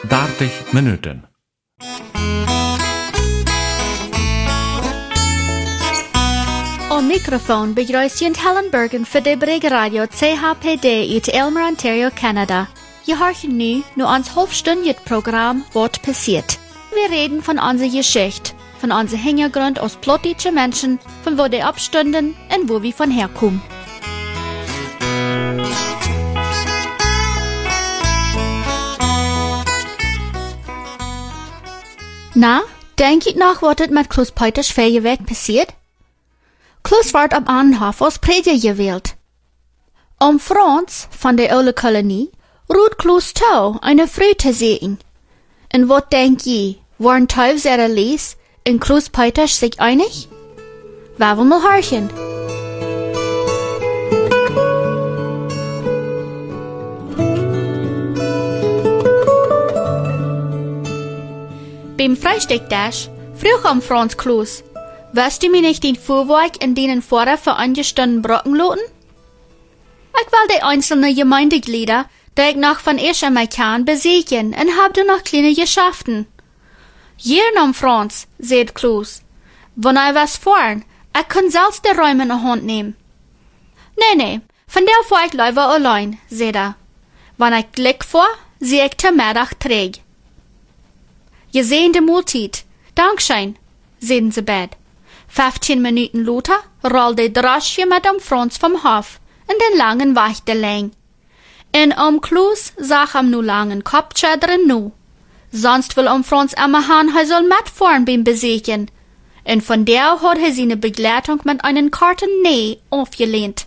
30 Minuten. Am microfoon begrüßt Helen Bergen für die Bregeradio CHPD uit Aylmer, Ontario, Canada. Je horchen nu ons halfstündiges Programm Wat passiert. Wir reden von unserer Geschichte, von unserem Hintergrund als plottische Menschen, von wo die abstünden und wo wir von herkommen. Na, denk ich noch, was mit Klaus Peuters Ferienweg passiert? Klaus wird am Annenhof als Prediger gewählt. Franz von der Olle Kolonie ruht Klaus Tau eine Frau zu sehen. Und was denk je, waren Teufels ihre Lies und Klaus Peuters sich einig? Wir wollen mal horchen. Beim Frühstückdash frug Franz Klaus, wirst du mir nicht den Fuhrwerk in denen vorher für angestanden Brocken loten? Ich will die einzelnen Gemeindeglieder, die ich noch von erst einmal kann, besiegen und hab du noch kleine Geschäften. Hier nom Franz, sagt Klaus. Wenn ich was fahren, ich kann selbst die Räume in die Hand nehmen. Nee, von der fahr ich lieber allein, sagt er. Wenn ich Glück fahr, seh ich zur Mittag träg. Je sehen die Multit. Dankeschön, sagen sie beid. 15 Minuten later rollt die Droschke mit Franz vom Hof in den langen Wächterläng. Und Klaus sag nu langen Kopfschädern nu. Sonst will Franz immer han, er soll mitfahren beim Besiegen. Und von der hat er seine Begleitung mit einen Karten Näh aufgelehnt.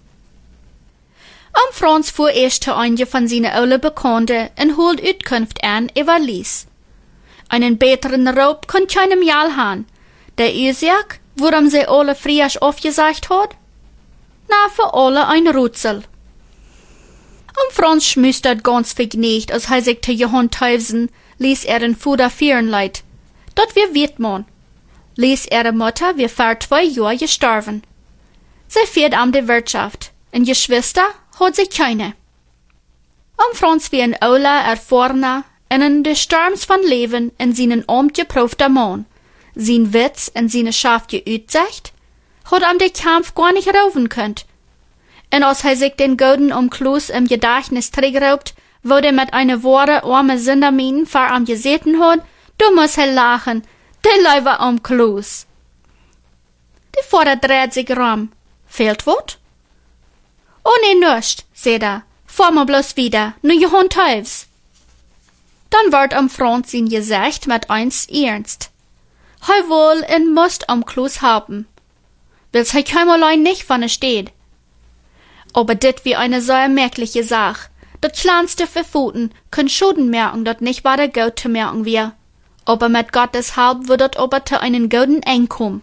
Franz fuhr erst zu einem von seinen alten Bekannten und holt Utkunft an über Lies. Einen besseren Raub kann keinem Jahl haben. Der Ursache, warum sie alle frisch aufgesagt hat? Na, für alle ein Rätsel. Franz schmüstert ganz vergnügt, als er sich zu Johann Teufsen ließ den Fuder führen leid. Dort wir wird man. Ließ ihre Mutter wir vor 2 Jahren gestorben. Sie führt die Wirtschaft, und Geschwister hat sie keine. Franz wie ein Ola erfahrener, in de Sturms von Leben in seinen Amt geprüfter Mann, sein Witz in seine scharfe Utsicht, hat der Kampf gar nicht raufen könnt. Und als er sich den Golden Klaus im Gedächtnis zurückraubt, wo der mit einer Worte arme Sinderminen vor gesehen hat, du musst lachen, der Leiber Klaus. Die Vater dreht sich rum. Fehlt wat? Oh nee, nüscht, sagt er. Fahr mal bloß wieder, nu Johann Teufs. Dann wird Franz sein Gesicht mit eins ernst. Hei wohl und musst Klaus haben. Will's hei keimerlein nicht von steht. Aber dit wie eine so merkliche Sach. Dat kleinste Verfuten können Schuden merken, dat nicht war der Gott zu merken wir. Aber mit Gottes Halb wird dat aber zu einen guten Einkommen.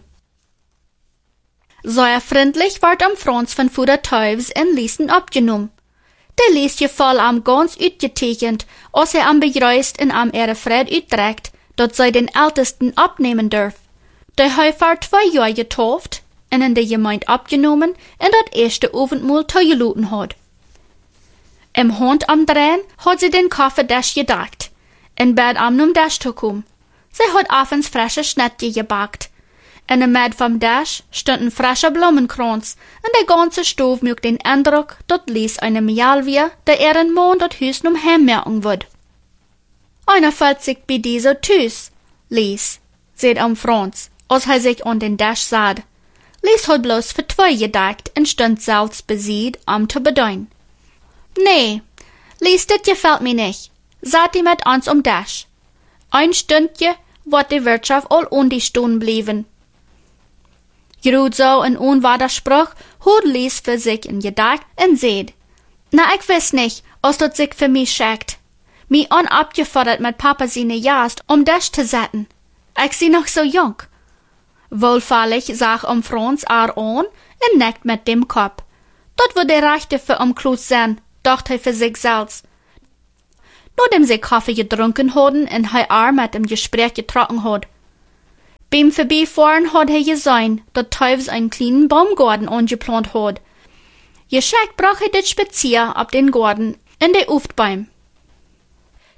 So freundlich wird Franz von Fuder Teufels in Liesen abgenommen. Der liest je voll ganz utgetekend, als begrüßt und ihre Fred utträgt, dat sie den Ältesten abnehmen dürf. Der hat vor 2 Jahren getauft und in der Gemeinde abgenommen und dat erste Abendmahl zugeluten hat. Im Hand am Drehen hat sie den Kaffeedash gedacht, und bad num Dash zu kommen. Sie hat abends frische Schnittchen gebackt. In der Mitte vom Dash stand ein frischer Blumenkranz, und der ganze Stoff mögt den Eindruck, dat Lies eine Mial wir, der ihren Mann dat Hüs num heimmerken wird. Einer fällt sich bei dieser Tüs, Lies, sagt Franz, als er sich an den Dash sah. Lies hat bloß für 2 gedacht und stand selbst besiegt, zu bedeuen. Nee, Lies, dit gefällt mir nicht. Saht die mit uns Dash. Ein Stündje wird die Wirtschaft all um die Stunden blieben. Gerud so ein Unwaderspruch hat Lies für sich in Gedacht und seht. Na, ich weiß nicht, als das sich für mich schickt. Mich abgefordert mit Papa seine Jast, das zu setzen. Ich sie noch so jung. Wohlfällig sag Franz an und nickt mit dem Kopf. Dort wird der Rechte für Klaus sein, dachte er für sich selbst. Nachdem sie Kaffee getrunken hatten und er mit dem Gespräch getroffen hat. Beim Vorbeifahren hat er gesehen, dass Teufels einen kleinen Baumgarten angeplant hat. Geschickt brach er das Spazier ab den Garten in der Uftbaum.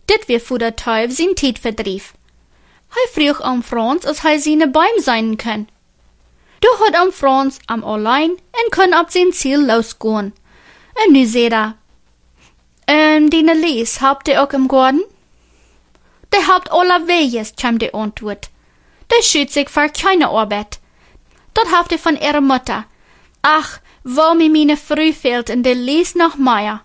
Dit wir für der Teufel sein Tiedverdrief. Hij vroeg am Franz, als hij seine Beim sein kann. Du hat am Franz am allein en kon op zijn Ziel losgehen. En nu zei die Lies, habt ihr auch im Garten? Die habt alle Weges, kam die Antwort. Die schützt sich für keine Arbeit. Dat habt ihr von ihrer Mutter. Ach, wo mir meine Früh fehlt in der Lies noch mehr.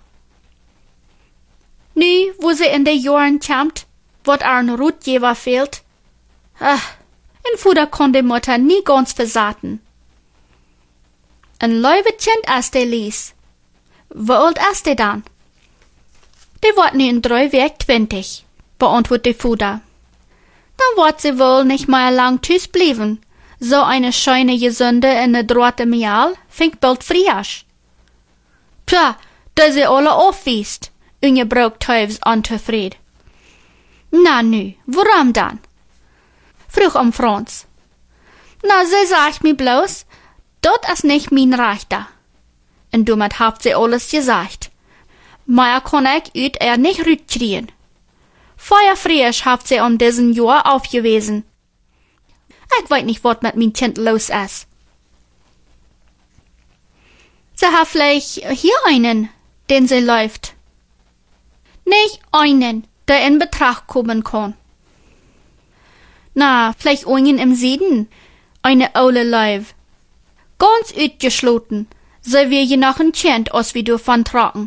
Nu, wo sie in den Jahren kommt, wat ein Rutgeber fehlt. Ach, en Fuder kon die Mutter nie ganz versaten. Ein Leuwe Kind as die Lies. Wie alt as die dann? Die wird nu in 3 Werk 20, beantwortet die Fuder. Dann wird sie wohl nicht mehr lang tüß blieben. So eine schöne Gesunde in der droite Mial fängt bald friasch. Tja, da sie alle aufwiest, ungebrocht Teufels antefried. Na nu, warum dann? Frug am Franz. Na, sie sagt mir bloß, dat is nicht mein Rechter. Und damit habt sie alles gesagt. Mehr kann ich ut nicht rütkriegen. Feuerfrisch habt sie um diesen Jahr aufgewiesen. Ich weiß nicht, was mit mein Kind los ist. Sie hat vielleicht hier einen, den sie läuft. Nicht einen, der in Betracht kommen kann. Na, vielleicht einen im Süden, eine aule Leib. Ganz utgeschloten, so wie je noch ein Kind, als wir davon tragen.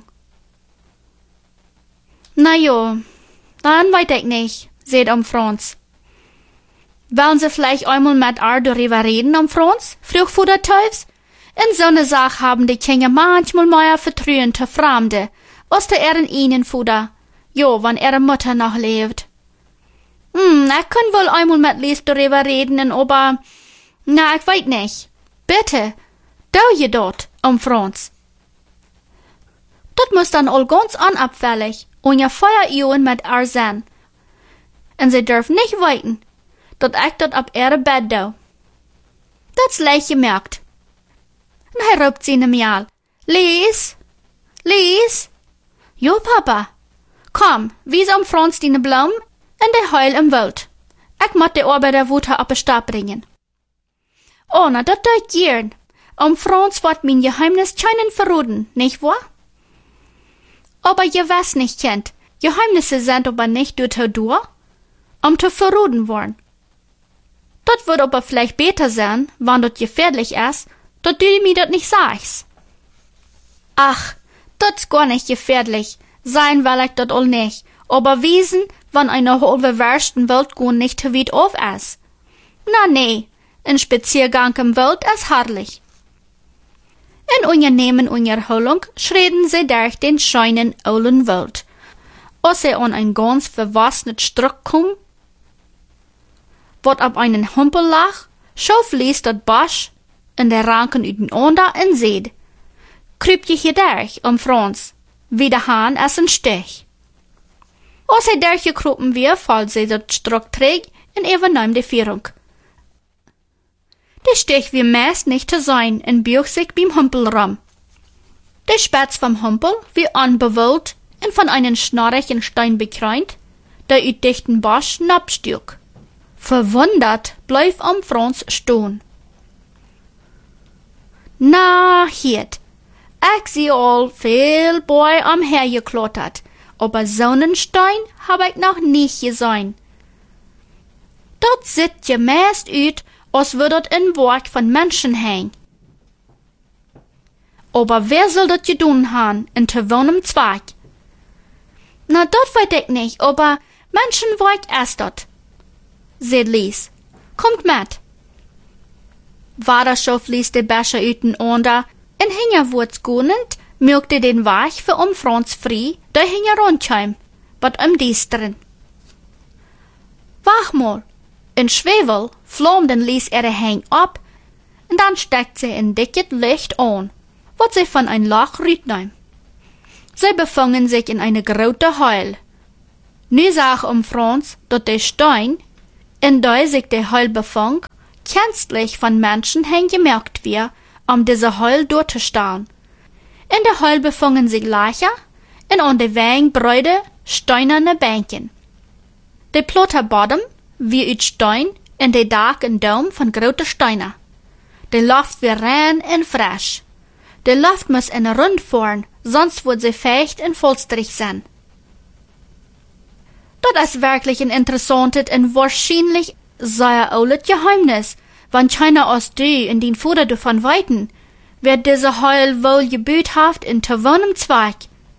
Na jo, dann weiß ich nicht, sagt am Franz. Wollen Sie vielleicht einmal mit darüber reden, am Franz? Frug vor der Teufels. In so ne Sache haben die Kinder manchmal mehr Vertrauen zu Fremde, als der ihnen Fuder. Jo, wenn ihre Mutter noch lebt. Ich kann wohl einmal mit Lies darüber reden, aber, na, ich weiß nicht. Bitte, dau je dort, am Franz. Dat muss dann all ganz unabfällig und ja Feuerioen mit sein. Und sie dürfen nicht weiten, dat ich dat ab ihre Bett dau. Dat's leicht gemerkt. Und er ruft sie in Mial. Lies? Lies? Jo, Papa. Komm, wies am Franz die Blum en de Heul im Wald. Ich moet de Arbeiter Wutter op de Stab bringen. Oh, na, dat deut gern. Am Franz wird mein Geheimnis keinen verraten, nicht wahr? Aber je was nicht kennt, Geheimnisse sind aber nicht durch, zu verraten worden. Dat wird aber vielleicht besser sein, wenn dat gefährlich ist, dat du mir dat nicht sagst. Ach, dat's gar nicht gefährlich, sein will ich dat all nicht, aber wiesen, wenn eine halbe Wersten Weltgehen nicht zu weit auf ist. Na nee, ein Spaziergang im Wald ist herrlich. In ungenehmen Unterholung schreden sie durch den schönen ollen Wald. Als sie an ein ganz verwassenes Stück kommen, wat op einen Humpel lag, schoof Lies dat Bosch in der Ranken uiteinander en zeid. Kruip je hier durch, Franz, wie der Hahn es een Stich. Als hij durchgekropen weer, valt sie dat Stück trägt en übernahm die Führung. Der Stich wie meist nicht zu sein en bieg sich beim Humpel rum. Der Spatz vom Humpel wie anbewollt en von einem schnarrigen Stein bekreunt, der uit dichten Bosch napstürk. Verwundert bleif am Franz stehen. Na, hiet, ich sieh all viel Boy am hergeklottert, aber Sonnenstein hab ich noch nicht gesehen. Dort sieht je meist uit, als würdet in Werk von Menschen hängen. Aber wer soll dat gedun han in te wohnem Zweig? Na, dat weiß ich nicht, aber Menschenwerk ist dat. Seht Lies, kommt mit. Vader schof Lies de Becher uiteinander, en hingerwurz gunend, milkte den Weg für Franz frei, der hinger rundheim, wat diesteren. Wach mal, in Schwefel flammden Lies ihre Hang ab, und dann steckt sie in dicket Licht an, wat sie von ein Loch rütneim. Sie befangen sich in eine grote Heul. Nu sag Franz, dat der Stein, in der sich der Heul befang, künstlich von Menschen gemerkt wird, diese Heul durchzustehen. In der Heul befangen sich Leicher, und an der Wang Bräude steinerne Bänken. De platte bodem wie uit stein en de dak en dom van grote steinen. De lucht weer rein en fresh. De lucht muss in rund fahren, sonst wird sie feucht en volstrig sein. Das ist wirklich ein interessantes und wahrscheinlich sehr altes Geheimnis, wenn keiner aus du in den Fuder davon weiten, wer diese Heul wohl gebüthaft in gewohnem Zweig.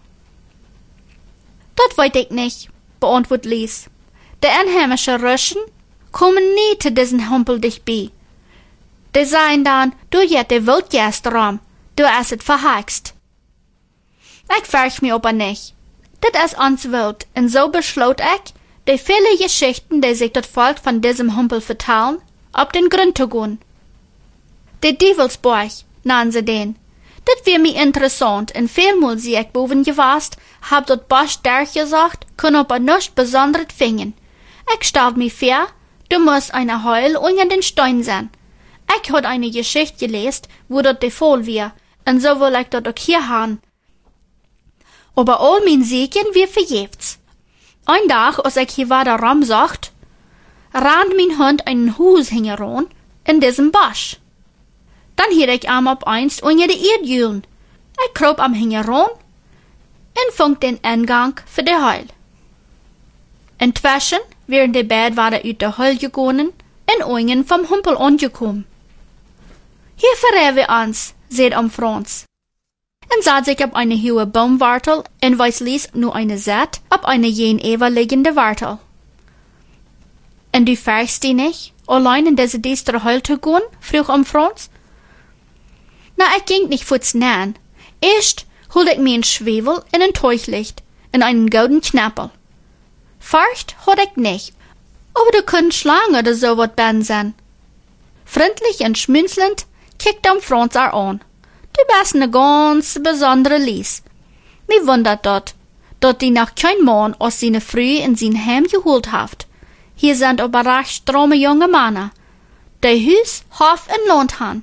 Das weiß ich nicht, beantwortet Lies. Die einheimischen Russen kommen nie zu diesen Humpel dich bei. Die sagen dann, du jet de Wildgästeram, du hast es verhext. Ich frag mich aber nicht. Das ist uns wild, und so beschloot ich, die viele Geschichten, die sich das Volk von diesem Humpel vertellen, auf den Grund zu gehen. Der Dievelsburg, nennen sie den. Das wär mir interessant, und vielmal sie ich boven gewast, hab dort Bosch gesagt, kann aber nichts Besonderes finden. Ich stell mir vor, du musst eine Heul unter den Stein sein. Ich hab eine Geschichte gelesen, wo dort der Fall wär, und so will ich dort auch hier haben. Aber all mein Siegen wir vergebens. Ein Tag, als ich hier weiter rumsacht, rannt mein Hund einen Hus hingeron in diesem Bosch. Dann hielt ich am ab einst unter die Erdjülen. Ich krob am hingeron und fand den Eingang für die Heul. Inzwischen während die Bad weiter uit der Heul gegangen und unten vom Humpel angekommen. Hier verrät wir uns, seht Franz. Und sah sich ab eine hohe Baumwartel und weiß ließ nur eine Saat ab eine jenever liegende Wartel. Und du fährst die nicht, allein in diese düstere Heul zu gehen? Frug Franz. Na, ich ging nicht futz nahen. Erst holte ich mir ein Schwefel in ein Teuchlicht und einen golden Knappel. Furcht hatte ich nicht, aber du könntest Schlange oder so wat ben sein. Freundlich und schmunzelnd kickte Franz an. Du bist ne ganz besondere Lies. Mir wundert dort die noch kein Mann aus seine Früh in sein Heim geholt haft. Hier sind aber recht strome junge Männer, die Hus, Hof und Land han.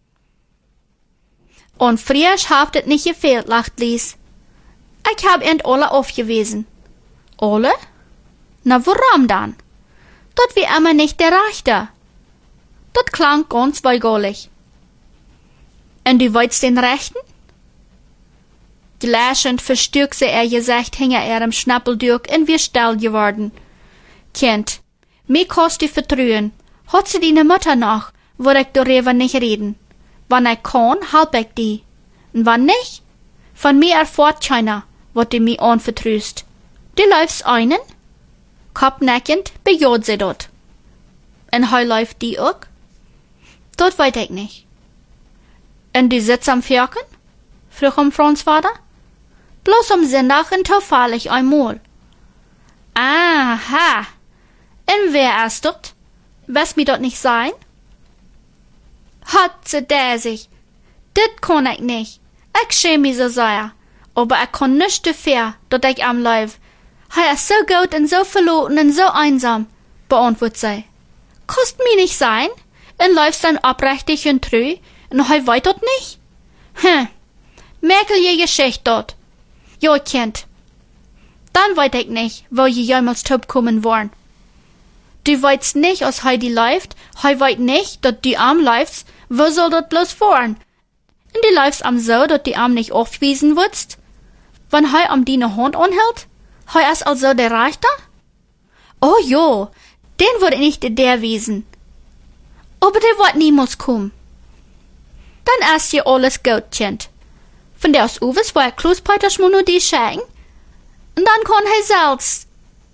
Und frisch haft et nicht gefehlt, lacht Lies. Ich hab ihn alle aufgewiesen. Alle? Na, warum dann? Dort wie immer nicht der Rechte. Dort klang ganz weigerlich. Und du weißt den Rechten? Gläschend verstürkte Gesicht hinter ihrem Schnappel durch und wir still geworden. Kind, mir kannst du vertrauen. Hat sie deine Mutter noch, wo ich darüber nicht reden. Wann ich kann, halb ich die. Und wann nicht? Von mir erfahrt keiner, was du mir anvertraust. Du läufst einen? Kopfneckend bejaht sie dort. Und heu läuft die auch? Dort weiß ich nicht. Und du sitzt am Fjörken? Frug Franz Vater. Bloß am Sonntag und zufällig einmal. Aha. Und wer ist dort? Wirst mir dort nicht sein? Hat sie der sich. Dit kann ich nicht. Ich schäme mich so sehr. Aber ich kann nicht dafür, dass ich am Lauf. Er ist so gut und so verloren und so einsam, beantwortet sie. Kannst mir nicht sein? Und läufst dann aufrichtig und treu, und er weiß dort nicht? Merkel je Geschichte dort. Ja, Kind. Dann weiß ich nicht, wo je jemals top kommen wollen. Du weißt nicht, als die läuft, weiß nicht, dass du arm läufst, wo soll dort bloß fahren? Und du läufst am so, dass du arm nicht aufwiesen wirst? Wenn am deine Hand anhält? Ist also der Rechter? Oh jo, den würde nicht der wiesen. Aber der wird niemals kommen. Dann ist ja alles gut, Kind. Von der aus Uwes war Klaus Peters nur die schenken. Und dann kann selbst.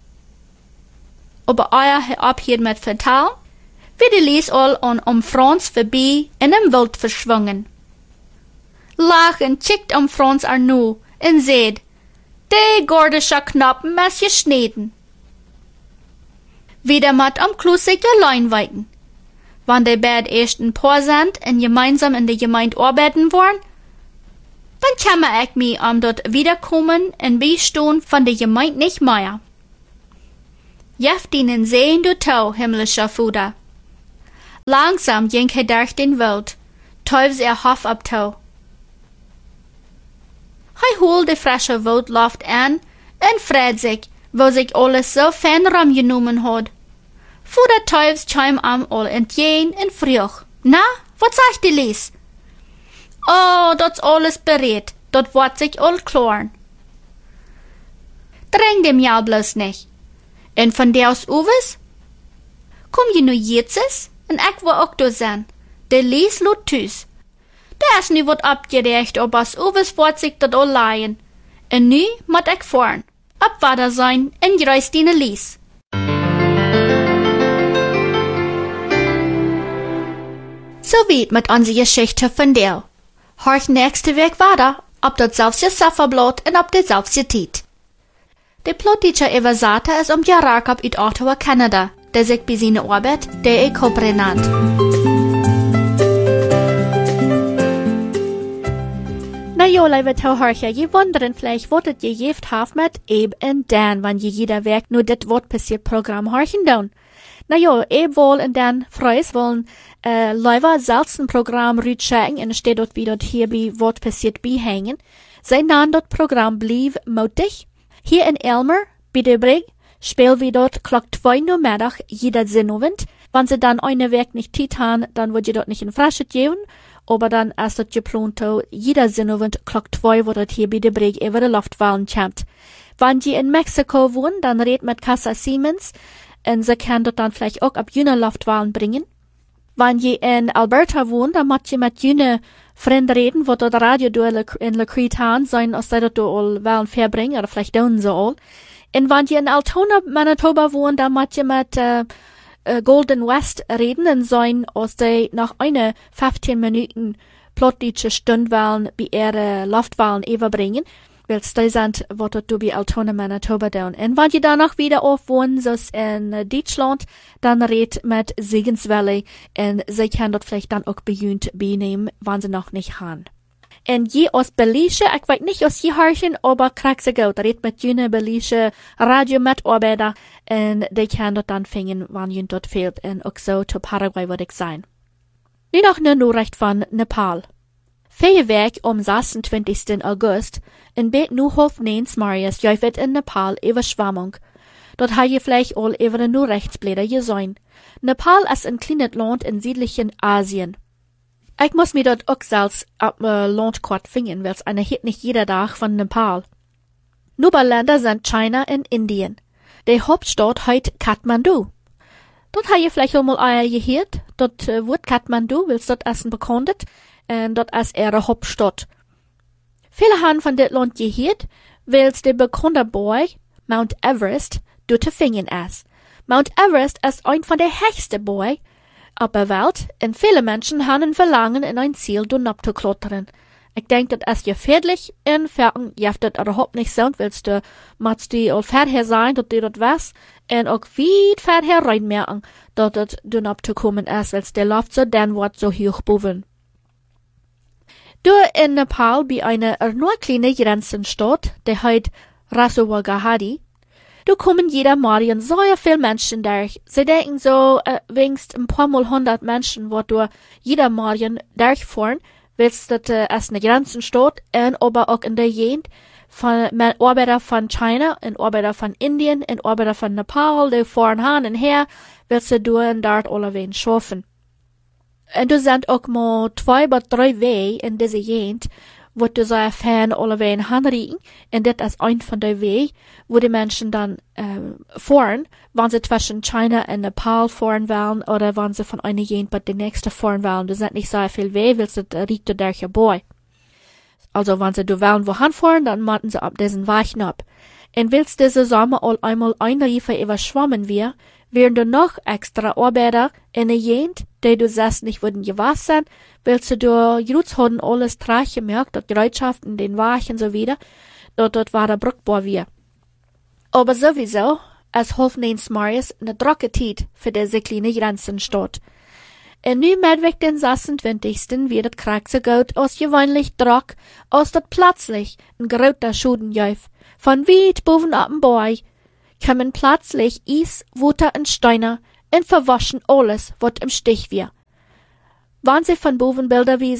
Aber euer ab hier mit vertellen, wie die Lies all an Franz vorbei in dem Wild verschwungen. Lachend schickt Franz nu und seht, die gordische Knappen ist geschnitten. Wieder mat Klaus sich allein weiten. Wann die Bad erst ein paar sind und gemeinsam in der Gemeinde arbeiten wollen, dann kann ich mich dort wiederkommen und beistehen von der Gemeinde nicht mehr. Jeft ihnen sehen du Tau, himmlischer Vater. Langsam ging durch den Wald, teufels Hof abtau. Holt die frische Waldluft an En fragt sich, wo sich alles so fern genommen hat. Vor der Teufels chim am all entgehen en vroeg. Na, wat sagt die Lies? Oh, dat's alles bereit, dat wordt sich all klar. Dräng dem ja bloß nicht. En von der aus Uwes? Komm je nu jetzt, en ik wil ook do zijn. De Lies lot thuis. Der is nu wat abgerecht, ob as Uwes wordt sich dat all leien. En nu moet ik voren. Abwader sein en gereist die Lies. So weit mit onze Geschichte von der. Horch nächste Weg weiter, ob dat zelfs Safferblad en ob de zelfs Tiet. De plottische Evasata is Jarakab uit Ottawa, Canada, der sich bei seiner Arbeit der Ekobre nannt. Na jo, liebe Tauhorcher, je wundern vielleicht, was je jeft haft mit Eb en Dan, wann je jeder Werk nur dit Wort passiert Programm horchen down. Na jo, Eb wohl en Dan Freus wollen leider selten Programm rütschecken en steht dort wie dort hier bei Wort passiert behängen. Sein nan dort Programm blieb mutig. Hier in Elmer, bei der Brig, spielen wir dort klock 2 Uhr Mittag jeder Sinnowend. Wenn sie dann eine Werk nicht tit haben, dann wird je dort nicht in Frasche gehen. Aber dann ist dort geplant, jeder Sinnowend klock 2 wo dort hier bei der Brig über die Luftwahlen kommt. Wenn je in Mexiko wohnen, dann redet mit Casa Siemens und sie kann dort dann vielleicht auch ab jene Luftwahlen bringen. Wenn je in Alberta wohnt, dann muss je mit jene Freunde reden, wo dort Radio in Le Crete haben, sein, als sie dort all Wahlen verbringen, oder vielleicht tun sie all. Und wenn je in Altona, Manitoba wohnt, dann muss je mit Golden West reden und sein, als sie nach einer 15 Minuten plötzliche Stundwahlen bei ihre Luftwahlen überbringen, weil sie sind, wo dort bei Altona, Manitoba tun. Und wenn je danach wieder aufwohnen, so in Deutschland, dann redet mit Siegenswelle und sie kann dort vielleicht dann auch bejünt benehmen, wenn sie noch nicht haben. Und je aus Belize, ich weiß nicht aus je Harchen, aber kriegt sie gut, redet mit jene Belize Radio-Mitarbeiter und die kann dort dann fingen, wenn jün dort fehlt und auch so zu Paraguay würde ich sein. Nun noch eine Nachricht von Nepal. Feierwerk 26. August in Bet Nuhof Nens Marius jäufet in Nepal Überschwammung. Dort ha je vielleicht all über den Nachrichtsblätter gesehen. Nepal ist ein kleines Land in südlichen Asien. Ich muss mir dort auch selbst ab Landkart finden, weil's eine hit nicht jeder Tag von Nepal. Nachbarländer sind China und Indien. Die Hauptstadt heißt Kathmandu. Dort ha je vielleicht auch mal Eier gehört. Dort wird Kathmandu, weil's dort essen bekannt, und dort ist ihre Hauptstadt. Viele haben von dit Land gehört, weil's der bekannte Boy Mount Everest dort zu finden ist. Mount Everest ist ein von der höchsten Boy auf der Welt und viele Menschen haben ein Verlangen in ein Ziel dort zu klettern. Ich denke, das ist gefährlich und Ferken jeft das überhaupt nicht so, willst du, musst du auch vorher sein, dass du dort weißt und auch weit vorher reinmerken, dass das dort zu kommen ist, weil's der Luft so dann wird so hoch boven. Du in Nepal bei einer nur kleine Grenzenstadt, der heißt Rasowagahadi. Du kommen jeder Morgen so viel Menschen durch. Sie denken so, wenigstens ein paar Mal 100 Menschen, wo du jeder Morgen durchfahren, willst du als eine Grenzenstadt und aber auch in der Gegend von Arbeiter von China und Arbeiter von Indien und Arbeiter von Nepal, die fahren hin und her, willst du und dort alle wen schaffen. Und du sind auch mal 2 bis 3 Wege in diese Gegend, wo du so erfahren alle wen hinriegen, und das ist ein von der Wege, wo die Menschen dann fahren, wenn sie zwischen China und Nepal fahren wollen, oder wenn sie von einer Gegend bis die nächste fahren wollen. Du sind nicht so viel Wege, weil sie riecht du durch vorbei. Also wenn sie du wollen wohin fahren, dann machen sie ab diesen Weichen ab. Und willst diese Sommer all einmal ein Riefer überschwommen wir, wären du noch extra Arbeiter in der Gegend, die du sagst nicht würden gewaschen, willst du jetzt haben alles Trache gemerkt, dort Gerätschaften, den Wachen so wieder, dort war der brückbar wir. Aber sowieso, es half Nens Marius eine drocke Zeit für diese kleine Grenzenstadt. Und nu medweg den 26. wird het krak so gut als gewöhnlich drock, als dat plötzlich ein großer Schuden jäuf. Von weit boven ab dem Boy kommen plötzlich Eis, Wasser und Steine und verwaschen alles, wat im Stich wir. Wann sie von boven Bilder wiesen,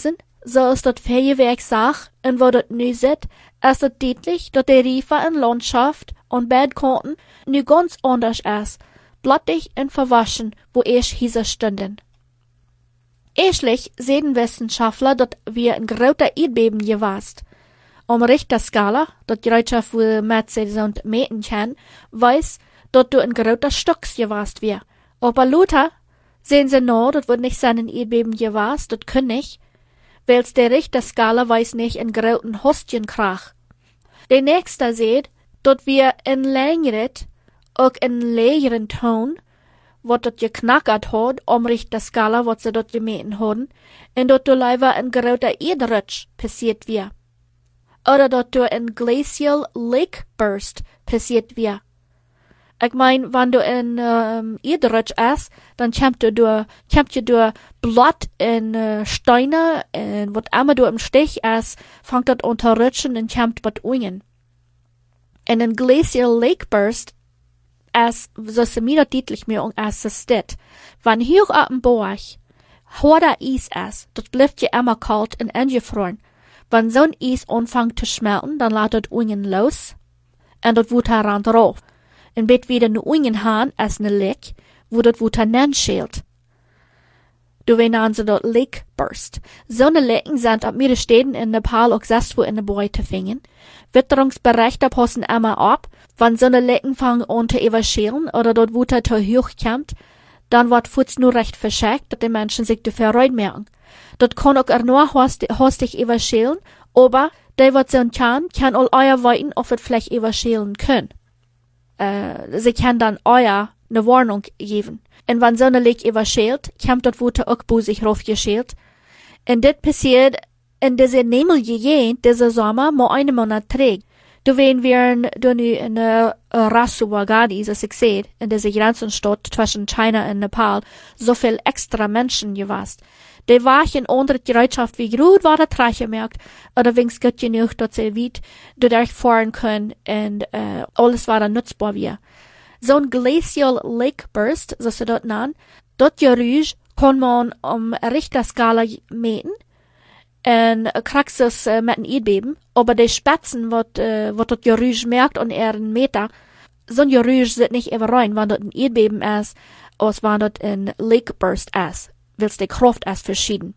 so ist dat Feuerwerk sach, en wo dat nu zit, is het deutlich, dat de Riefer en Landschaft und Badkanten nu ganz anders is, blattig en verwaschen, wo erst hier stunden. Erstlich sehen Wissenschaftler, dat wir ein großer Erdbeben gewast. Richterskala, dat Gerätschaft, wo Mercedes und meten kann, weiß, dat du ein großer Stocks gewast wir. Aber Luther sehen sie no, dat wird nicht sein ein Erdbeben gewast, dat können nicht, weil's der Richterskala weiß nicht ein großen Hostjenkrach. Der nächste sieht, dat wir in längeret, auch in lägeren Ton, wat dat geknackert hat, Richterskala, wat sie dort gemeten haben, en dat du leider ein großer Erdrutsch passiert wir. Oder dat du ein Glacial Lake Burst passiert wir. Ich mein, wenn du in Erdrutsch ist, dann kommt je durch Blatt in Steine, und wat immer du im Stich ist, fängt dat an zu rutschen und kommt wat ungen. En ein Glacial Lake Burst ist, so se mir dat deutlich mir als es steht. Wenn hier auf dem Berg harder Eis ist, dat bleibt je immer kalt und eingefroren. Wenn so'n Eis anfängt zu schmelzen, dann lässt dat ungen los, und dat wird heran drauf. En bet wieder ne ungen haan als ne Lek, wo dat wird heran schält. Du nennen sie dat Lake Burst. So'ne Lecken sind ab mir Städten in Nepal auch selbst wo in der Boi zu finden. Witterungsberichte passen immer ab, wenn so'ne Lecken fangen an zu überschälen oder dort wird er zu hoch kommt, dann wird Futz nur recht verschickt, dass die Menschen sich dafür merken. Dat kann auch nur hastig überschälen, aber der wat so kann all euer weiten, ob es vielleicht überschälen können. Sie kann dann euer ne Warnung geben. Und wenn so ne Leg überschält, kommt dort wurde auch busig raufgeschält. Und das passiert in dieser Nemeljähen, dieser Sommer, mal einen Monat trägt. Du wen wir nu in Rasuagadi, so ich sehe, in dieser Grenzenstadt zwischen China und Nepal, so viel extra Menschen gewast. Die waren unter der Bereitschaft, wie gut war der Trachgemerkt, oder wenigstens gut genug, dass sie weit durchfahren können, und alles war dann nutzbar wie. So ein Glacial Lake Burst, so sie dort nennen, dort Geräusch kann man Richterskala meten, und kriegst es mit einem Erdbeben, aber die Spatzen, wat dort Geräusch merkt und einen Meter, so ein Geräusch sind nicht immer rein, wenn dort ein Erdbeben ist, als wenn dort ein Lake Burst ist. Wils die Kraft ist verschieden.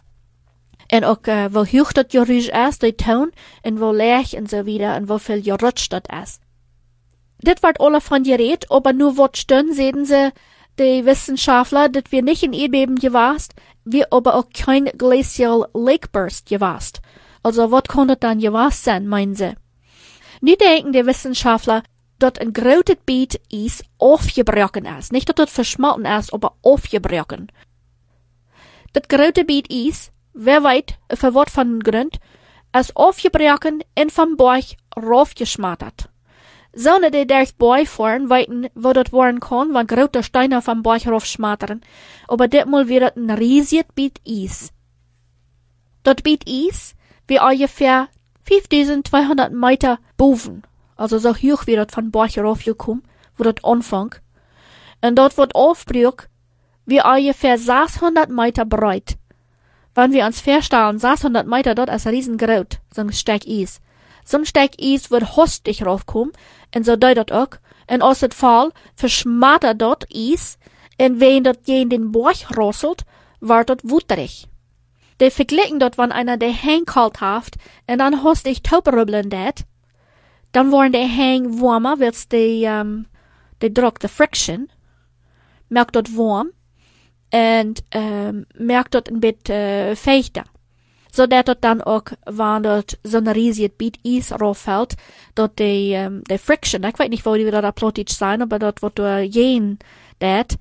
En ook wo hoch dat Geräusch ist, die Ton, en wo leeg en so wieder, en wo viel gerutscht dat ist. Dit wird alle von geredet, aber nur wat stön sehen sie, die Wissenschaftler, dat wir nicht in Erdbeben gewast, wir aber auch kein Glacial Lake Burst gewast. Also wat kann das dann gewast sein, meinen sie? Nu denken die Wissenschaftler, dat ein großes Gebiet Eis aufgebrochen ist. Nicht, dass das verschmolzen ist, aber aufgebrochen. Dat grote Gebiet Eis, wer weet, für wat van Grund, is aufgebrochen en van Berg raufgeschmattert. Zouden die durch Berg fahren, weten, wo dat worden kann, wenn grote Steine van Berg raufschmattern, aber ditmal wird het ein riesiges Gebiet Eis. Dat Gebiet Eis, wie ungefähr 5200 Meter boven, also so hoch wie dat van Berg raufgekommen, wo dat anfängt, und dort wird aufbruch, wie ungefähr 600 Meter breit. Wenn wir uns vorstellen, 600 Meter dort ist riesengroß, so ein Stück Eis. So ein Stück Eis wird hostig raufkommen, und so deutet auch, und aus dem Fall verschmattert dort Eis, und wenn dort gegen den Berg rasselt, wird dort wutterig. Die verglichen dort, wenn einer der Hang kalt haft, und dann hostig tauberübbeln dat, dann wollen die Hang warmer, wird's die Druck, die Friction, merkt dort warm, und merkt dort ein bisschen feuchter. So dat dort dann auch, wenn dort so ein riesiges Gebiet Eis rauffällt, dort die Friction, ich weiß nicht, wo die wieder da plötzlich sein, aber dort wird du gehen, dort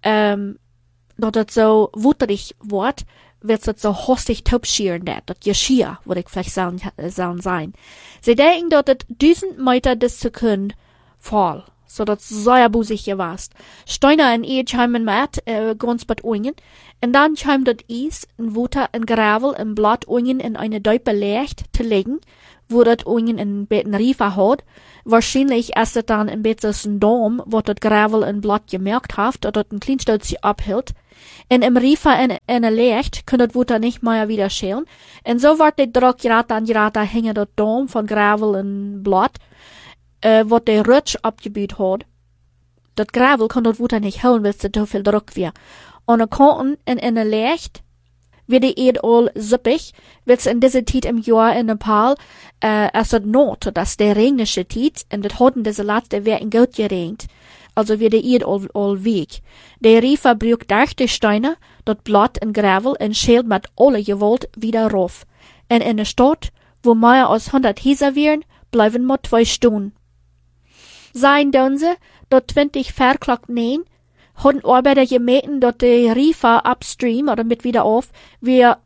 dort so wutterig wird, wird es so hostig taubschieren, dort Geschirr, würde ich vielleicht sagen sein. Sie denken dort, 1000 Meter des Sekunden Fall. So dat sehr busig gewast. Steine en Eid scheimen met, ganz bad Ungen, und dann scheim dat Eis, en Water, en Gravel, en Blatt Ungen in eine Deupe leicht zu legen, wo dat ungen in beten Riefer hat. Wahrscheinlich ist es dann ein bisschen Dom, wo dat Gravel in Blatt gemerkt hat, dass dat ein Kleinstützchen abhielt. Und im Riefer in eine Licht kann dat Wutter nicht mehr wieder schälen. Und so wird der Druck Gerata hängen dat Dom von Gravel in Blatt, wo der Rutsch abgebaut hat. Dat Gravel kann dat Wutter nicht holen, weil es zu viel Druck wäre. Und dann konnten in eine Licht, wird die Erd all sippig, wird's in dieser Zeit im Jahr in Nepal, als das Not, dass der regnische Zeit, und das hatten diese letzte Jahr in gut geregnet. Also wird die Erd all weg. Der Riefer braucht dichte Steine, das Blatt und Gravel und schält mit alle Gewalt wieder rauf. Und in der Stadt, wo mehr als 100 Häuser wären, bleiben nur 2 Stunden. Sein dann sie, dort 20 verklagt nähen, hatten Arbeiter gemeten, dass der Riefer upstream oder mit wieder auf, wir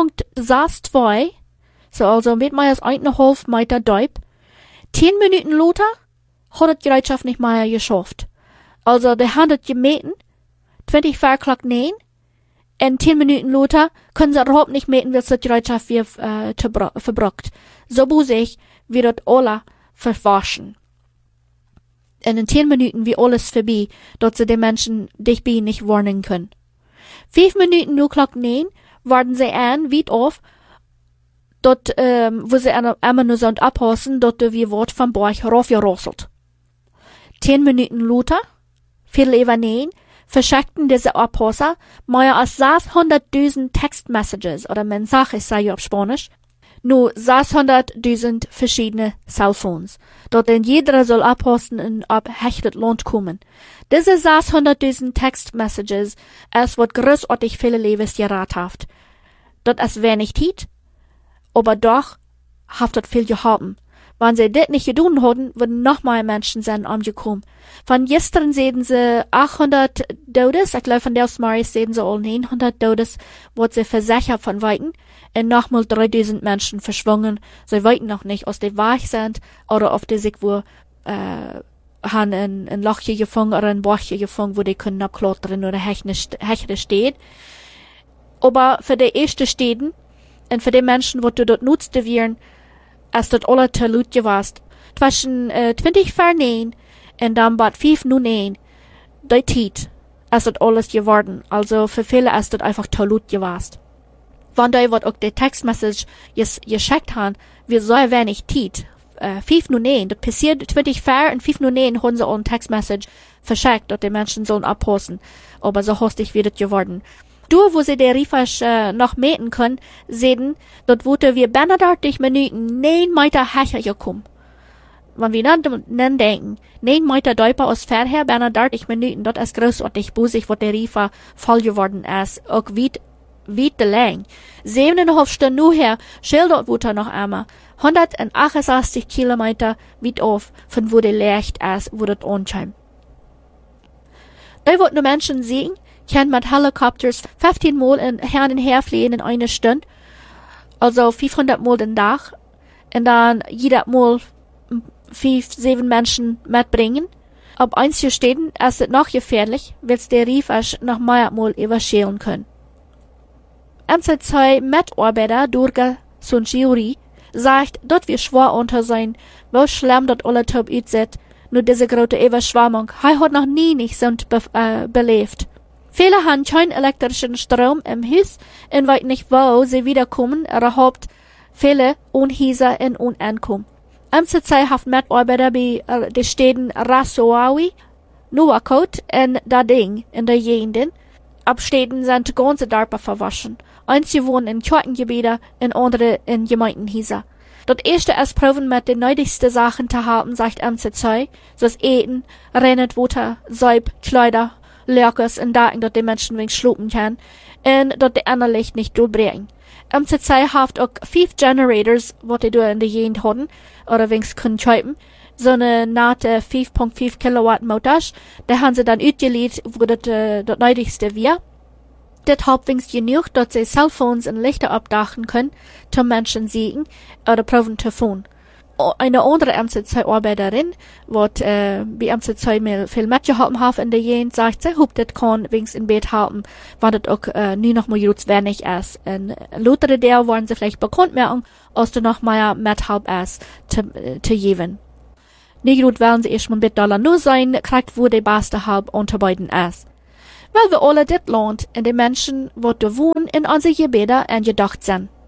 1.62, so also mit mehr als 1,5 Meter Deib, 10 Minuten Luther, hat die Gerätschaft nicht mehr geschafft. Also der hat es gemeten, 20 verklagt nähen, und 10 Minuten Luther können sie überhaupt nicht meten, weil die Gerätschaft wird verbrockt. So muss ich, wird das alle verwaschen. Und in 10 Minuten wie alles vorbei, dort sie die Menschen dich bei nicht warnen können. 5 Minuten nur Glock 9 warten sie an, weit auf, dort, wo sie einmal nur so abhassen, dort wie Wort vom Borch raufgerosselt. 10 Minuten Luther, Viertel über 9, verschickten diese Abhasser mehr als 600.000 Textmessages oder Mensajes, sei auf Spanisch, nur 600.000 verschiedene Cellphones. Dort in jeder soll abhosten und ab hechtet Land kommen. Diese 600.000 Textmessages, es wird großartig viele Lebens gerathaft. Dort ist wenig Zeit, aber doch haft dort viel gehaben. Wenn sie das nicht getan hatten, würden noch mehr Menschen sein umgekommen. Von gestern sehen sie 800 Todes, ich glaube von der Maris sehen sie all 900 Todes, wird sie versichert von Weiten, und nochmal 3000 Menschen verschwungen. Sie weiten noch nicht, ob die weich sind, oder ob die sich wo, haben ein Lochchen gefangen, oder ein Bachchen gefangen, wo die können abklottern, oder Hechte steht. Aber für die ersten Städten, und für die Menschen, wo du dort nutzte wären, als dort alle te Lut gewast. Zwischen 20 vor 9 und dann bad 5 nu 9, die Zeit, als dort alles geworden. Also für viele ist dort einfach te Lut gewast. Wenn die wat auch die Textmessage geschickt haben, wir so wenig Zeit. 5 nu 9, das passiert 20 vor und 5 nu 9 haben sie auch eine Textmessage verschickt, dass die Menschen sollen abhosten. Aber so hastig wird es geworden. Wo sie der Riefer noch meten können, sehen, dort wurde wir 30 Minuten 9 Meter höher gekommen. Wenn wir dann denken, 9 Meter Däuper aus vorher, 30 Minuten, dort ist großartig busig, wo der Riefer voll geworden ist, auch weit lang. 7,5 Stunden nur her, schildert wurde noch einmal, 168 Kilometer weit auf, von wo der Licht ist, wo das anscheint. Da wird nur Menschen sehen, kann mit Helikopters 15 Mal hin und her fliegen in einer Stunde, also 500 Mal den Tag, und dann jeder Mal 5-7 Menschen mitbringen. Ab einzelnen Städten ist es noch gefährlich, weil es der Rief noch mehr Mal überschälen können. Zwei Mitarbeiter, Durga Sunjuri, sagt, dort wir schwer unter sein, wo schlimm dort alle Top sieht, nur diese große Überschwemmung, hat noch nie nicht so belebt. Viele haben keinen elektrischen Strom im Haus und weit nicht, wo sie wiederkommen, überhaupt viele Unhäuser in Unankommen. Zeit haben Mitarbeiter bei den Städten Rasoawi, Nuwakot und Dading in der Gegenden. Abstädten sind ganze Dörfer verwaschen. Einige wohnen in Kirchengebieten und andere in Gemeindenhäuser. Das erste ist proben mit den nötigsten Sachen zu haben, sagt Zeit, so das Eten, Rennet, Wasser, Seib, Kleider, Lörkes und Daten, dass die Menschen wenig schlupen können, und dass die anderen Licht nicht durchbringen. Zeit haft auch 5 Generators, was die in der Gegend hatten, oder wenigstens können kaufen, so eine nahte 5,5 Kilowatt Motors, da haben sie dann ausgeliehen, wo das nötigste wir. Das halbwegs genug, dass sie Cellphones und Lichter abdachen können, zum Menschen sehen, oder proben zu tun. eine andere MCC-Arbeiterin, wat bei MCC mal viel mitgeholfen hat in der Jens, sagt sie, ob das kann wenigstens in Bett halten, wann das auch nie noch mal gut wenig ist. Und lautere der wollen sie vielleicht bekannt machen, als du noch mal mithalb ist, zu geben. Nicht gut wollen sie erst mal mit $1 nur sein, kriegt wo der beste halb unter beiden ist. Weil wir alle dit Land und die Menschen, wo du wohnen, in unsere Gebete angedacht sind.